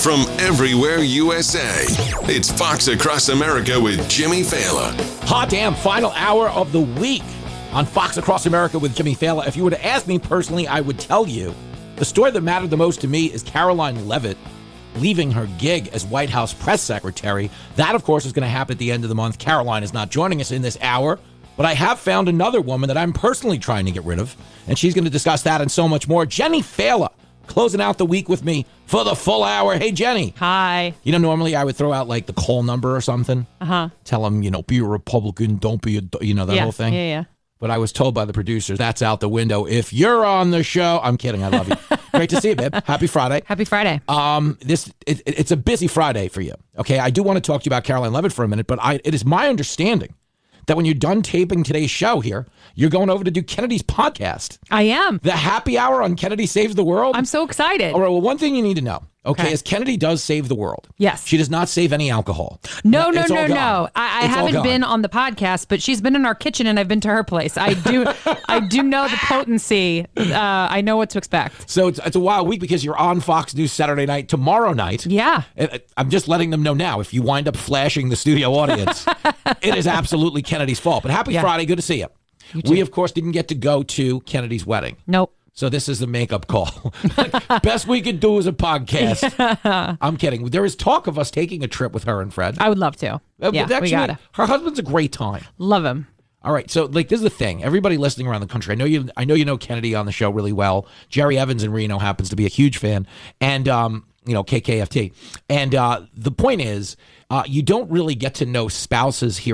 from everywhere USA. It's Fox Across America with Jimmy Fallon. Hot damn, final hour of the week on Fox Across America with Jimmy Fallon. If you were to ask me personally, I would tell you the story that mattered the most to me is Karoline Leavitt leaving her gig as White House press secretary. That, of course, is going to happen at the end of the month. Karoline is not joining us in this hour, but I have found another woman that I'm personally trying to get rid of, and she's going to discuss that and so much more. Jenny Fallon closing out the week with me for the full hour. Hey, Jenny. Hi. You know, normally I would throw out like the call number or something. Tell them, be a Republican, don't be that whole thing. Yeah. But I was told by the producers, that's out the window. If you're on the show, I'm kidding. I love you. Great to see you, babe. Happy Friday. Happy Friday. It's a busy Friday for you. Okay, I do want to talk to you about Karoline Leavitt for a minute, but it is my understanding that when you're done taping today's show here, you're going over to do Kennedy's podcast. I am. The happy hour on Kennedy Saves the World. I'm so excited. All right, well, one thing you need to know, okay, is Kennedy does save the world. Yes. She does not save any alcohol. No. It's all gone. I It's all haven't gone. been on the podcast, but she's been in our kitchen and I've been to her place. I do know the potency. I know what to expect. So it's a wild week because you're on Fox News Saturday night, tomorrow night. Yeah. I'm just letting them know now. If you wind up flashing the studio audience, it is absolutely Kennedy's fault. But happy Friday. Good to see you. We, of course, didn't get to go to Kennedy's wedding. Nope. So this is the makeup call. Best we could do is a podcast. I'm kidding. There is talk of us taking a trip with her and Fred. I would love to. Yeah, we gotta. Her husband's a great time. Love him. All right, so this is the thing. Everybody listening around the country, I know you know Kennedy on the show really well. Jerry Evans in Reno happens to be a huge fan, and KKFT. And the point is, you don't really get to know spouses here